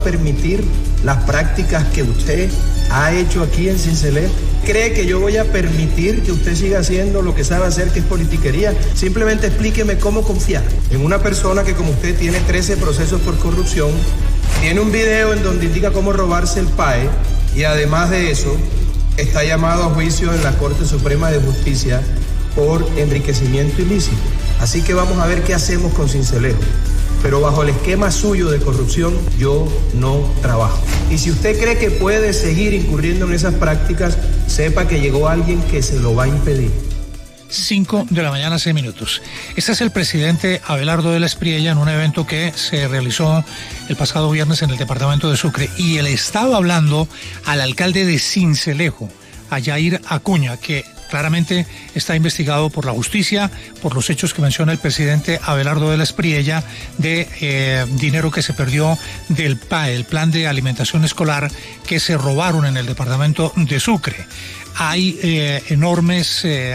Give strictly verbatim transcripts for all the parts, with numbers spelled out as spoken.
permitir las prácticas que usted ha hecho aquí en Sincelejo? ¿Cree que yo voy a permitir que usted siga haciendo lo que sabe hacer, que es politiquería? Simplemente explíqueme cómo confiar en una persona que, como usted, tiene trece procesos por corrupción, tiene un video en donde indica cómo robarse el P A E y además de eso está llamado a juicio en la Corte Suprema de Justicia por enriquecimiento ilícito. Así que vamos a ver qué hacemos con Sincelejo. Pero bajo el esquema suyo de corrupción, yo no trabajo. Y si usted cree que puede seguir incurriendo en esas prácticas, sepa que llegó alguien que se lo va a impedir. cinco de la mañana, seis minutos. Este es el presidente Abelardo de la Espriella en un evento que se realizó el pasado viernes en el departamento de Sucre. Y él estaba hablando al alcalde de Sincelejo, a Yair Acuña, que claramente está investigado por la justicia por los hechos que menciona el presidente Abelardo de la Espriella de eh, dinero que se perdió del P A E, el Plan de Alimentación Escolar, que se robaron en el departamento de Sucre. Hay eh, enormes eh,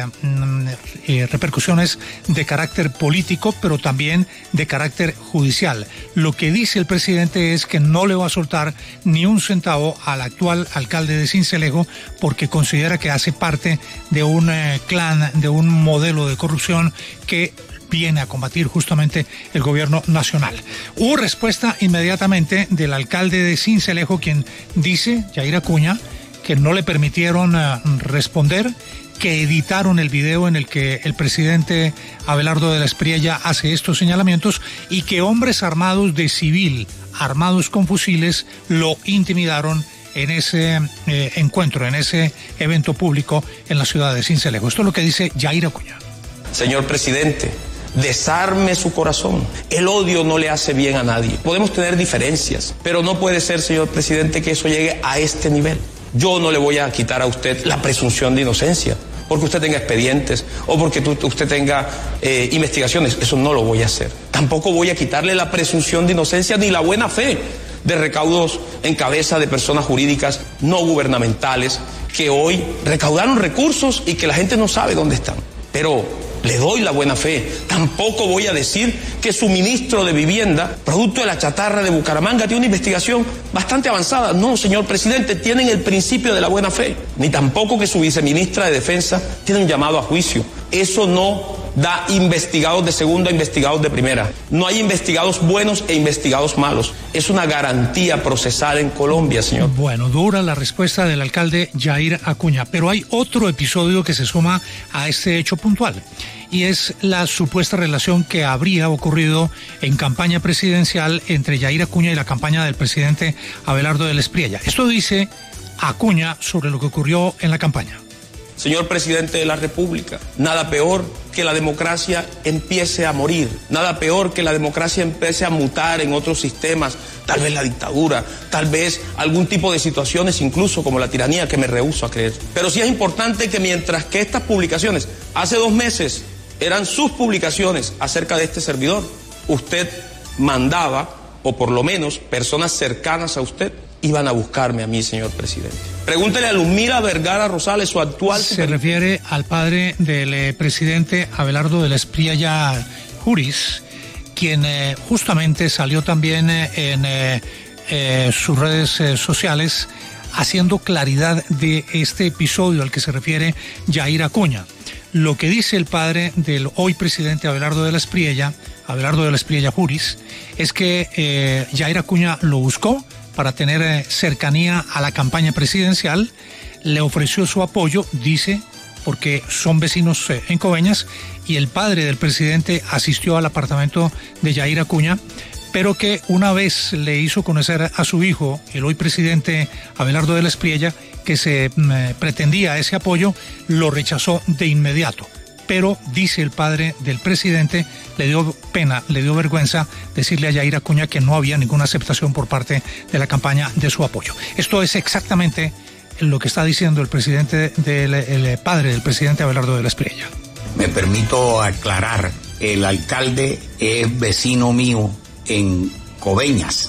eh, repercusiones de carácter político, pero también de carácter judicial. Lo que dice el presidente es que no le va a soltar ni un centavo al actual alcalde de Sincelejo porque considera que hace parte de un eh, clan, de un modelo de corrupción que viene a combatir justamente el gobierno nacional. Hubo respuesta inmediatamente del alcalde de Sincelejo, quien dice, Yair Acuña, que no le permitieron uh, responder, que editaron el video en el que el presidente Abelardo de la Espriella hace estos señalamientos y que hombres armados de civil, armados con fusiles, lo intimidaron en ese eh, encuentro, en ese evento público en la ciudad de Sincelejo. Esto es lo que dice Yair Acuña. Señor presidente, desarme su corazón. El odio no le hace bien a nadie. Podemos tener diferencias, pero no puede ser, señor presidente, que eso llegue a este nivel. Yo no le voy a quitar a usted la presunción de inocencia, porque usted tenga expedientes o porque tú, usted tenga eh, investigaciones. Eso no lo voy a hacer. Tampoco voy a quitarle la presunción de inocencia ni la buena fe de recaudos en cabeza de personas jurídicas no gubernamentales que hoy recaudaron recursos y que la gente no sabe dónde están. Pero le doy la buena fe. Tampoco voy a decir que su ministro de Vivienda, producto de la chatarra de Bucaramanga, tiene una investigación bastante avanzada. No, señor presidente, tienen el principio de la buena fe. Ni tampoco que su viceministra de Defensa tiene un llamado a juicio. Eso no da investigados de segunda a investigados de primera. No hay investigados buenos e investigados malos. Es una garantía procesal en Colombia, señor. Bueno, dura la respuesta del alcalde Yair Acuña, pero hay otro episodio que se suma a este hecho puntual, y es la supuesta relación que habría ocurrido en campaña presidencial entre Yair Acuña y la campaña del presidente Abelardo de la Espriella. Esto dice Acuña sobre lo que ocurrió en la campaña. Señor presidente de la República, nada peor que la democracia empiece a morir, nada peor que la democracia empiece a mutar en otros sistemas, tal vez la dictadura, tal vez algún tipo de situaciones incluso como la tiranía, que me rehúso a creer. Pero sí es importante que mientras que estas publicaciones, hace dos meses, eran sus publicaciones acerca de este servidor, usted mandaba, o por lo menos personas cercanas a usted, iban a buscarme a mí, señor presidente. Pregúntele a Lumira Vergara Rosales, su actual... Se super... refiere al padre del eh, presidente Abelardo de la Espriella Juris, quien eh, justamente salió también eh, en eh, eh, sus redes eh, sociales haciendo claridad de este episodio al que se refiere Yair Acuña. Lo que dice el padre del hoy presidente Abelardo de la Espriella, Abelardo de la Espriella Juris, es que eh, Yair Acuña lo buscó para tener eh, cercanía a la campaña presidencial, le ofreció su apoyo, dice, porque son vecinos eh, en Coveñas, y el padre del presidente asistió al apartamento de Yair Acuña, pero que una vez le hizo conocer a su hijo, el hoy presidente Abelardo de la Espriella, que se eh, pretendía ese apoyo, lo rechazó de inmediato. Pero, dice el padre del presidente, le dio pena, le dio vergüenza decirle a Yair Acuña que no había ninguna aceptación por parte de la campaña de su apoyo. Esto es exactamente lo que está diciendo el presidente del el padre del presidente Abelardo de la Espriella. Me permito aclarar, el alcalde es vecino mío en Coveñas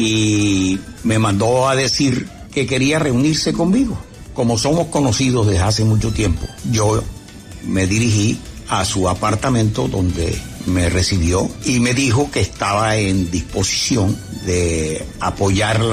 y me mandó a decir que quería reunirse conmigo. Como somos conocidos desde hace mucho tiempo, yo me dirigí a su apartamento donde me recibió y me dijo que estaba en disposición de apoyar